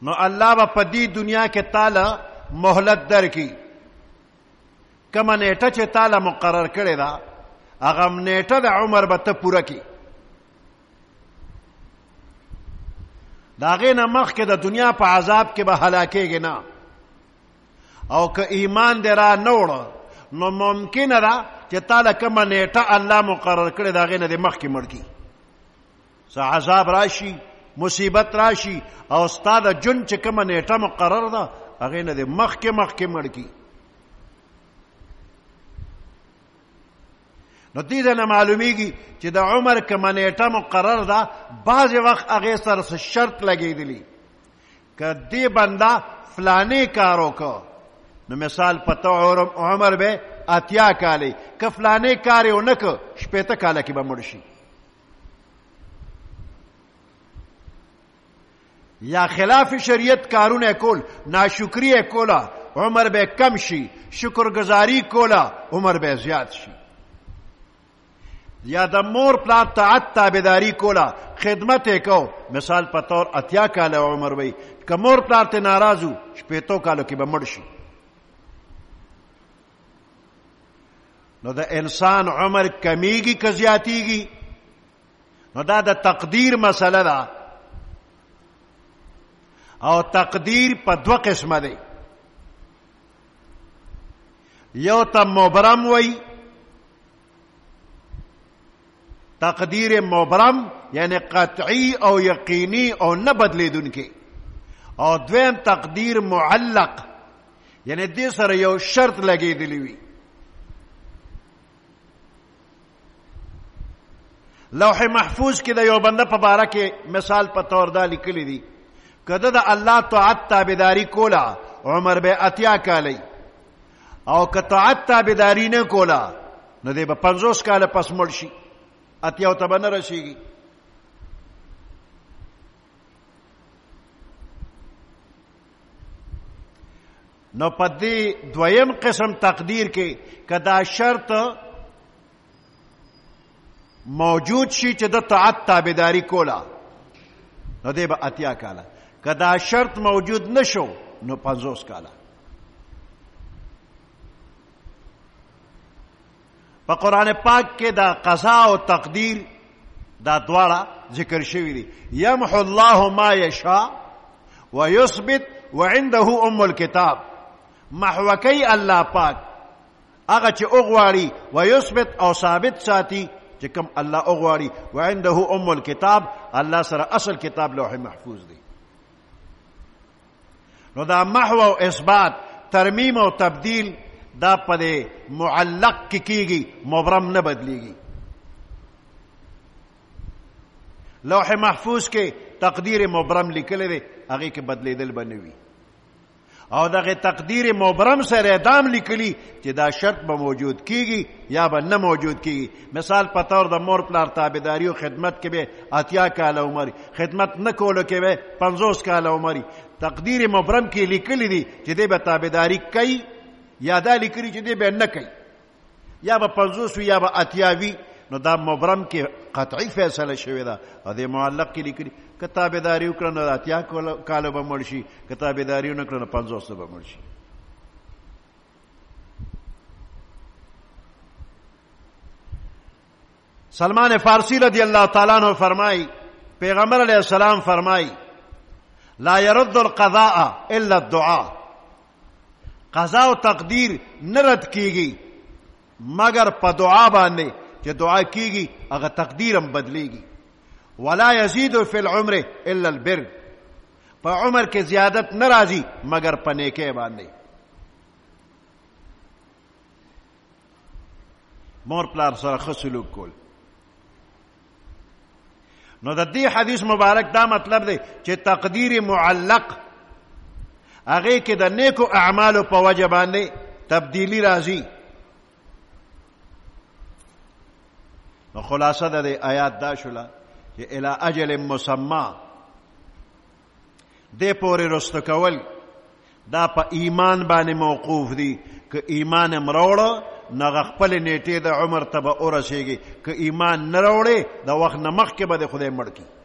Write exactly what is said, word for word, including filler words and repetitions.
نو الله به په دې دنیا کې تعالی مهلت درکړي. کومه نیټه چې تعالی مقرر کړې ده هغه نیټه د عمر به ته پوره کړي. د هغې نه مخکې د دنیا په عذاب کې به هلاکېږي نه. او که ایمان دې را نه وړه نو ممکنه ده چې تعالی کومه نیټه الله مقرر کړې د هغې نه دې مخکې مړ کړي. څه عذاب راشي، مصیبت راشي، او ستا د ژوند چې کومه نیټه مقرر ده هغې نه دې مخکې مخکې مړ کړي. نو دې نه معلومیږي چې د عمر کومه نیټه مقرر ده، بعضې وخت هغې سره څه شرط لګېدلی. که دې بنده فلانې کار وکړه نو مثال پته عمر به اتیا کالی، که فلانې کار یې ونه کړه شپېته کاله کې به مړ شي. یا خلاف شریعت کارونه کول، ناشکری کوله عمر به کم شي، شکرګزاري کوله عمر به زیات شي. یا د مور پلار طاعت تابعداري کوله، خدمت یې کو، مثال په طور اتیا کاله عمر وي، که مور پلار ته ناراض و شپېتو کالو کې به مړ شي. نو د انسان عمر کمیږي که زیاتیږي نو دا د تقدیر مسله ده. او تقدیر په دوه قسمه دی. یو ته مبرم وی، تقدیر مبرم یعنی قطعی او یقینی او نه بدلیدونکی. او دویم تقدیر معلق یعنی دې سره یو شرط لګېدلی وي. لوح محفوظ کې د یو بنده په باره کې مثال په طور دا لیکلی دي که د الله طاعت تابعداري کوله عمر به اتیا کالی، او که طاعت تابعداري نه کوله نو دی به پنځوس کاله پس مړ شي، اتیاو ته به نه رسېږي. نو په دې دویم قسم تقدیر کې که دا شرط موجود شي چې د طاعت تابعداري کوله نو دی به اتیا کاله، که دا شرط موجود نشو نو پنځوس کاله. په قرآن پاک کې دا قضا او تقدیر دا دواړه ذکر شوي دي. یمحو الله ما یشاء ویثبت وعنده ام الکتاب. محو کوي الله پاک هغه چې وغواړي، ویثبت او ثابت ساتي چې کوم الله وغواړي. وعنده ام الکتاب، الله سره اصل کتاب لوح محفوظ دی. نو دا محو او اثبات، ترمیم او تبدیل دا په دې معلق کې کیږي، مبرم نه بدلیږي. لوح محفوظ کې تقدیر مبرم لیکلی دی، هغې کې بدلیدل به نه وي. او دغه تقدیر مبرم سره دام لیکلی چې دا شرط به موجود کیږي یا به نه موجود کیږي. مثال په طور د مور پلار تابعداري او خدمت کې به اتیا کاله عمر، خدمت نه کولو کې به پنځوس کاله عمر. تقدیر مبرم کې لیکلی دي چې دی به تابعداري کوي، یا دا لیکلی چې دی به نه کوي، یا به پنځوس وي یا به اتیا وي. نو دا مبرم کې قطعی فیصله شوې ده. او د معلق کې لیکلي که تابعداري وکړه نو اتیا کاله به مړ شي، که تابعداري ونه کړه نو پنځوس به مړ شي. سلمان فارسی رضی اللہ تعالیٰ عنہ فرمائی، پیغمبر علیہ السلام فرمائی لا يرد القضاء الا الدعاء. قضاء و تقدیر نه رد کیږي مگر په دعا باندې چې دعا کیږي هغه تقدیرم بدلیږي. ولا يزيد في العمر الا البر. په عمر کې زیادت نه راځي مگر په نیکۍ باندې. مور پلار سره ښه سلوک کول. نو د دې حدیث مبارک دا مطلب دی چې تقدیر معلق هغې کې د نیکو اعمالو په وجه باندې تبدیلی راځي. نو خلاصه د دې آیات دا شوله چې الی اجل مسما دې پورې رسته کول دا په ایمان باندې موقوف دي. که ایمان م راوړه نو خپل نیټې د عمر ته به ورسېږي، که ایمان نه راوړې د وخت نه مخکې به د خدای مړ کړي.